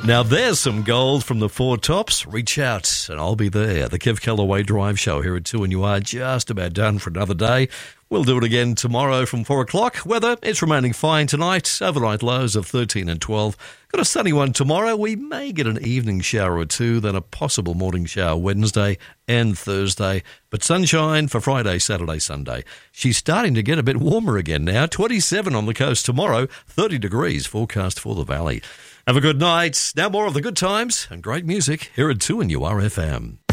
Now there's some gold from the Four Tops. Reach out and I'll be there. The Kev Callaway Drive Show here at 2 and you are just about done for another day. We'll do it again tomorrow from 4 o'clock. Weather, it's remaining fine tonight. Overnight lows of 13 and 12. Got a sunny one tomorrow. We may get an evening shower or two, then a possible morning shower Wednesday and Thursday. But sunshine for Friday, Saturday, Sunday. She's starting to get a bit warmer again now. 27 on the coast tomorrow. 30 degrees forecast for the valley. Have a good night. Now more of the good times and great music here at 2 and URFM.